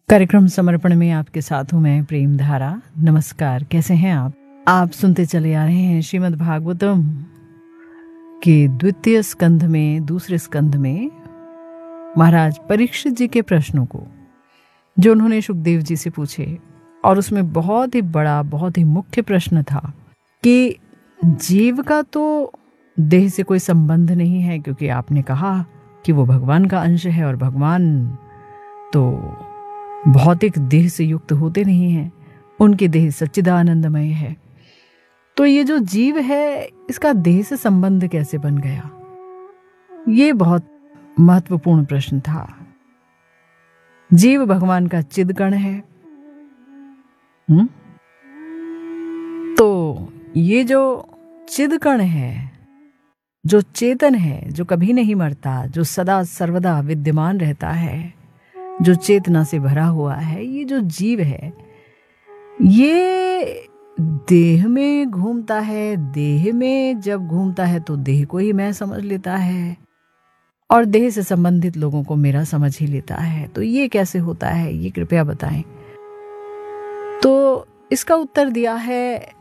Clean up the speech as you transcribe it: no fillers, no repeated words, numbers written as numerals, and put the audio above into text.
कार्यक्रम समर्पण में आपके साथ हूँ मैं प्रेम धारा। नमस्कार, कैसे हैं आप सुनते चले आ रहे हैं श्रीमद् भागवतम के द्वितीय स्कंध में, दूसरे स्कंध में महाराज परीक्षित जी के प्रश्नों को, जो उन्होंने सुखदेव जी से पूछे। और उसमें बहुत ही बड़ा, बहुत ही मुख्य प्रश्न था कि जीव का तो देह से कोई संबंध नहीं है, क्योंकि आपने कहा कि वो भगवान का अंश है और भगवान तो भौतिक देह से युक्त होते नहीं हैं, उनकी देह सच्चिदानंदमय है। तो ये जो जीव है, इसका देह से संबंध कैसे बन गया? ये बहुत महत्वपूर्ण प्रश्न था। जीव भगवान का चिदकण है। तो ये जो चिदकण है, जो चेतन है, जो कभी नहीं मरता, जो सदा सर्वदा विद्यमान रहता है, जो चेतना से भरा हुआ है, ये जो जीव है, ये देह में घूमता है। देह में जब घूमता है तो देह को ही मैं समझ लेता है और देह से संबंधित लोगों को मेरा समझ ही लेता है। तो ये कैसे होता है, ये कृपया बताएं। तो इसका उत्तर दिया है